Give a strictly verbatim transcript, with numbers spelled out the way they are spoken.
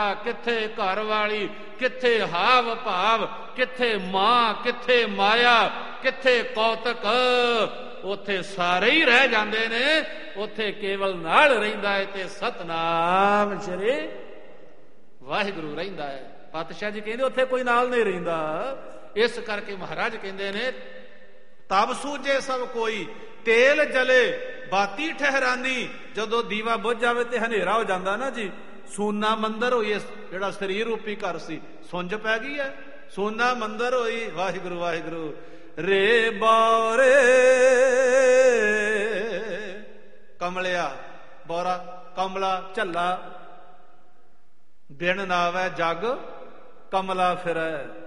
ਕਿੱਥੇ ਘਰ ਵਾਲੀ, ਕਿੱਥੇ ਹਾਵ ਭਾਵ, ਕਿੱਥੇ ਮਾਂ, ਕਿੱਥੇ ਮਾਇਆ, ਕਿੱਥੇ ਕੌਤਕ। ਉੱਥੇ ਸਾਰੇ ਹੀ ਰਹਿ ਜਾਂਦੇ ਨੇ, ਉੱਥੇ ਕੇਵਲ ਨਾਲ ਰਹਿੰਦਾ ਹੈ ਤੇ ਸਤਨਾਮ ਸ਼੍ਰੀ ਵਾਹਿਗੁਰੂ ਰਹਿੰਦਾ ਹੈ। ਪਾਤਸ਼ਾਹ ਜੀ ਕਹਿੰਦੇ ਉੱਥੇ ਕੋਈ ਨਾਲ ਨਹੀਂ ਰਹਿੰਦਾ। ਇਸ ਕਰਕੇ ਮਹਾਰਾਜ ਕਹਿੰਦੇ ਨੇ ਤਬ ਸੂਝੇ ਸਭ ਕੋਈ, ਤੇਲ ਜਲੇ ਬਾਤੀ ਠਹਿਰਾਨੀ। ਜਦੋਂ ਦੀਵਾ ਬੁੱਝ ਜਾਵੇ ਤੇ ਹਨੇਰਾ ਹੋ ਜਾਂਦਾ ਨਾ ਜੀ, ਸੋਨਾ ਮੰਦਰ ਹੋਈ, ਜਿਹੜਾ ਸਰੀਰ ਰੂਪੀ ਘਰ ਸੀ, ਸੁੰਝ ਪੈ ਗਈ ਹੈ, ਸੋਨਾ ਮੰਦਰ ਹੋਈ। ਵਾਹਿਗੁਰੂ ਵਾਹਿਗੁਰੂ। ਰੇ ਬੌਰੇ ਕਮਲਿਆ, ਬੌਰਾ ਕਮਲਾ ਝੱਲਾ, ਬਿਨ ਨਾਵੈ ਜਗ ਕਮਲਾ ਫਿਰੈ।